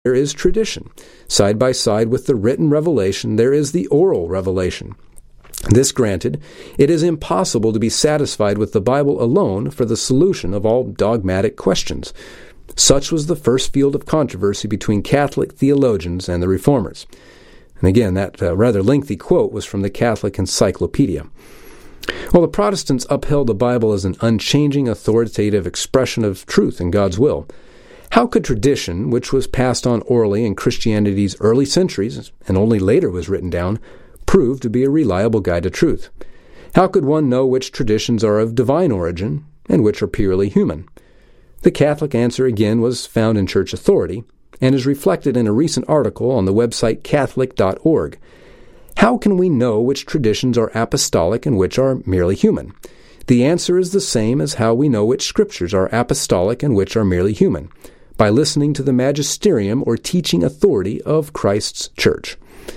there is tradition. Side by side with the written revelation, there is the oral revelation. This granted, it is impossible to be satisfied with the Bible alone for the solution of all dogmatic questions. Such was the first field of controversy between Catholic theologians and the Reformers. And again, that rather lengthy quote was from the Catholic Encyclopedia. Well, the Protestants upheld the Bible as an unchanging, authoritative expression of truth and God's will. How could tradition, which was passed on orally in Christianity's early centuries and only later was written down, prove to be a reliable guide to truth? How could one know which traditions are of divine origin and which are purely human? The Catholic answer again was found in church authority and is reflected in a recent article on the website Catholic.org. How can we know which traditions are apostolic and which are merely human? The answer is the same as how we know which scriptures are apostolic and which are merely human, by listening to the magisterium or teaching authority of Christ's church.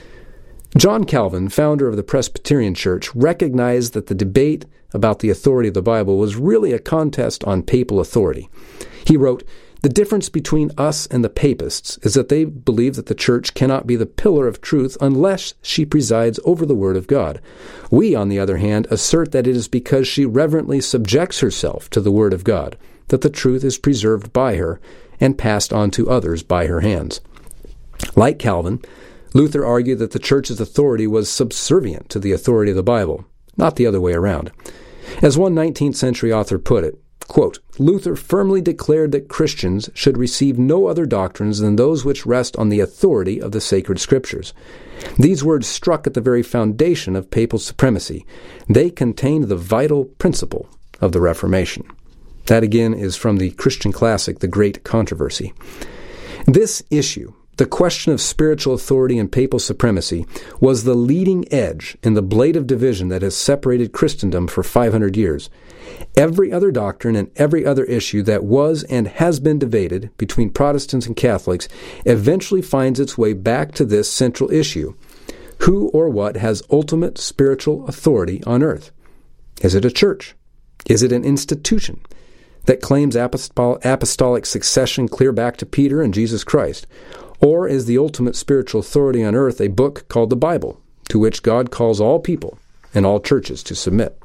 John Calvin, founder of the Presbyterian Church, recognized that the debate about the authority of the Bible was really a contest on papal authority. He wrote, "The difference between us and the papists is that they believe that the Church cannot be the pillar of truth unless she presides over the Word of God. We, on the other hand, assert that it is because she reverently subjects herself to the Word of God that the truth is preserved by her and passed on to others by her hands." Like Calvin, Luther argued that the Church's authority was subservient to the authority of the Bible, not the other way around. As one 19th century author put it, quote, "Luther firmly declared that Christians should receive no other doctrines than those which rest on the authority of the sacred Scriptures. These words struck at the very foundation of papal supremacy. They contained the vital principle of the Reformation." That again is from the Christian classic, The Great Controversy. This issue, the question of spiritual authority and papal supremacy, was the leading edge in the blade of division that has separated Christendom for 500 years. Every other doctrine and every other issue that was and has been debated between Protestants and Catholics eventually finds its way back to this central issue. Who or what has ultimate spiritual authority on earth? Is it a church? Is it an institution that claims apostolic succession clear back to Peter and Jesus Christ? Or is the ultimate spiritual authority on earth a book called the Bible, to which God calls all people and all churches to submit?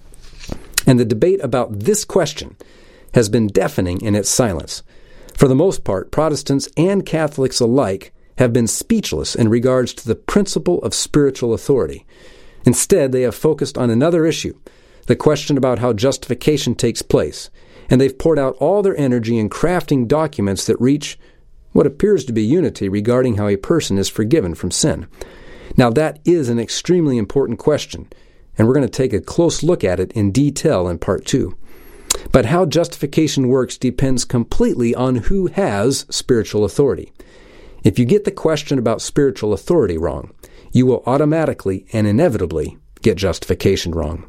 And the debate about this question has been deafening in its silence. For the most part, Protestants and Catholics alike have been speechless in regards to the principle of spiritual authority. Instead, they have focused on another issue, the question about how justification takes place, and they've poured out all their energy in crafting documents that reach what appears to be unity regarding how a person is forgiven from sin. Now, that is an extremely important question, and we're going to take a close look at it in detail in Part 2. But how justification works depends completely on who has spiritual authority. If you get the question about spiritual authority wrong, you will automatically and inevitably get justification wrong.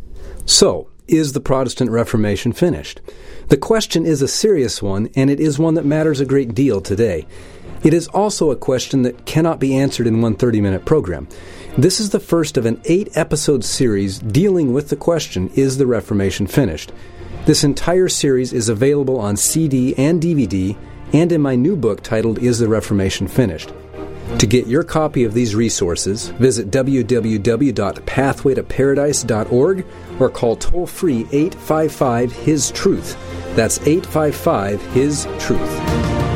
So, is the Protestant Reformation finished? The question is a serious one, and it is one that matters a great deal today. It is also a question that cannot be answered in one 30-minute program. This is the first of an 8-episode series dealing with the question, is the Reformation finished? This entire series is available on CD and DVD and in my new book titled, Is the Reformation Finished? To get your copy of these resources, visit www.pathwaytoparadise.org or call toll-free 855-HIS-TRUTH. That's 855-HIS-TRUTH.